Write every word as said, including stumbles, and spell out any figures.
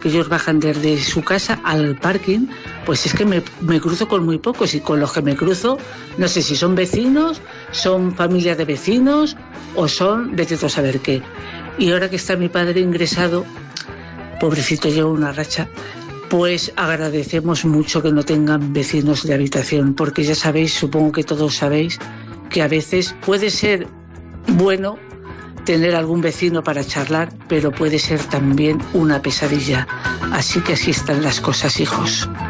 que ellos bajan desde su casa al parking, pues es que me, me cruzo con muy pocos, y con los que me cruzo, no sé si son vecinos, son familias de vecinos o son vete tú a saber qué. Y ahora que está mi padre ingresado, pobrecito, lleva una racha, pues agradecemos mucho que no tengan vecinos de habitación, porque ya sabéis, supongo que todos sabéis, que a veces puede ser bueno tener algún vecino para charlar, pero puede ser también una pesadilla. Así que así están las cosas, hijos.